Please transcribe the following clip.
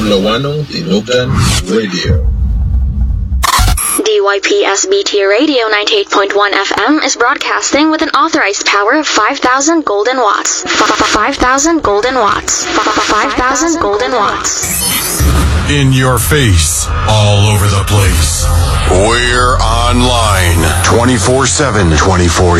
Lawano Tinugan Radio. DYPSBT Radio 98.1 FM is broadcasting with an authorized power of 5,000 golden watts. 5,000 golden watts. 5,000 golden watts. In your face, all over the place. We're online 24/7, 24